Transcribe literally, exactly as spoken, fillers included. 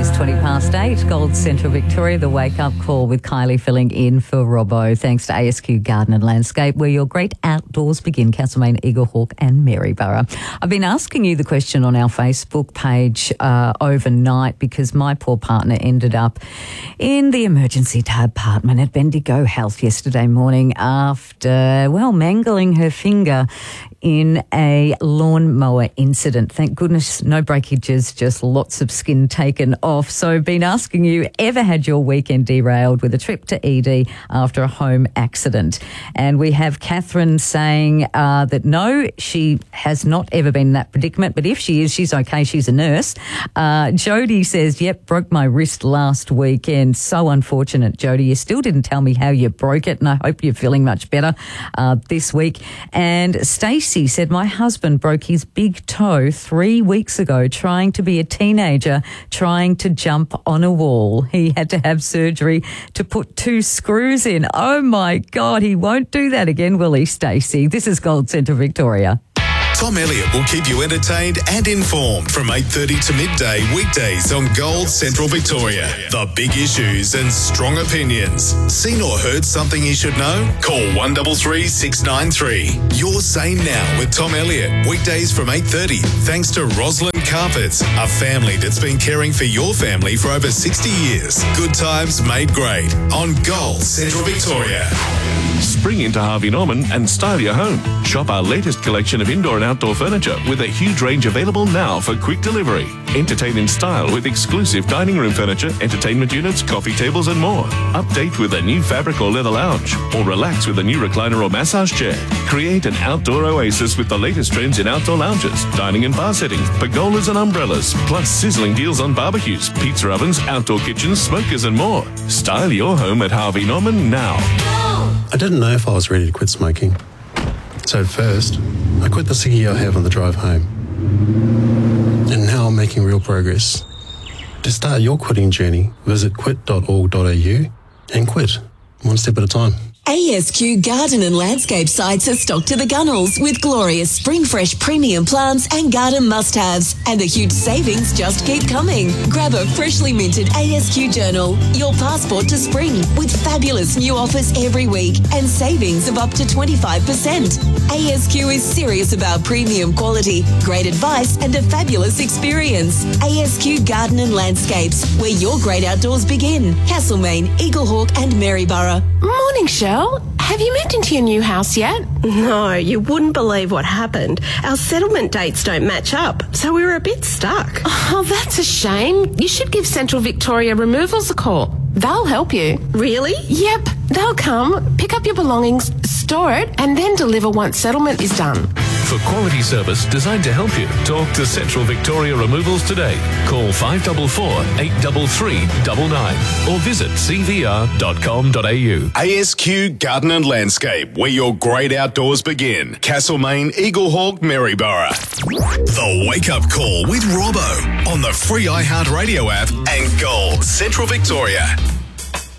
is twenty past eight. Gold Central Victoria, the wake-up call with Kylie filling in for Robbo. Thanks to A S Q Garden and Landscape, where your great outdoors begin. Castlemaine, Eaglehawk and Maryborough. I've been asking you the question on our Facebook page uh, overnight because my poor partner ended up in the emergency department at Bendigo Health yesterday morning after, well, mangling her finger in a lawnmower incident. Thank goodness, no breakages, just lots of skin taken off. So been asking you, ever had your weekend derailed with a trip to E D after a home accident? And we have Catherine saying uh, that no, she has not ever been in that predicament, but if she is, she's okay, she's a nurse. Uh, Jody says, yep, broke my wrist last weekend. So unfortunate, Jody. You still didn't tell me how you broke it, and I hope you're feeling much better uh, this week. And Stacey said, my husband broke his big toe three weeks ago trying to be a teenager, trying to jump on a wall. He had to have surgery to put two screws in. Oh, my God, he won't do that again, will he, Stacey? This is Gold Central Victoria. Tom Elliott will keep you entertained and informed from eight thirty to midday weekdays on Gold Central Victoria. The big issues and strong opinions. Seen or heard something you should know? Call one three three, six nine three. You're Sane Now with Tom Elliott. Weekdays from eight thirty. Thanks to Roslyn Carpets, a family that's been caring for your family for over sixty years. Good times made great on Gold Central Victoria. Spring into Harvey Norman and style your home. Shop our latest collection of indoor and outdoor furniture with a huge range available now for quick delivery. Entertain in style with exclusive dining room furniture, entertainment units, coffee tables and more. Update with a new fabric or leather lounge, or relax with a new recliner or massage chair. Create an outdoor oasis with the latest trends in outdoor lounges, dining and bar settings, pergolas and umbrellas, plus sizzling deals on barbecues, pizza ovens, outdoor kitchens, smokers and more. Style your home at Harvey Norman now. I didn't know if I was ready to quit smoking. So first, I quit the ciggy I have on the drive home. And now I'm making real progress. To start your quitting journey, visit quit dot org dot a u and quit, one step at a time. A S Q Garden and Landscape sites are stocked to the gunnels with glorious spring fresh premium plants and garden must-haves. And the huge savings just keep coming. Grab a freshly minted A S Q journal, your passport to spring, with fabulous new offers every week and savings of up to twenty-five percent. A S Q is serious about premium quality, great advice and a fabulous experience. A S Q Garden and Landscapes, where your great outdoors begin. Castlemaine, Eaglehawk and Maryborough. Morning, Cheryl. Have you moved into your new house yet? No, you wouldn't believe what happened. Our settlement dates don't match up, so we were a bit stuck. Oh, that's a shame. You should give Central Victoria Removals a call. They'll help you. Really? Yep. They'll come, pick up your belongings, store it, and then deliver once settlement is done. For quality service designed to help you, talk to Central Victoria Removals today. Call five four four, eight three three nine nine or visit c v r dot com dot a u. A S Q Garden and Landscape, where your great outdoors begin. Castlemaine, Eaglehawk, Maryborough. The Wake Up Call with Robbo on the free iHeartRadio app and Gold Central Victoria.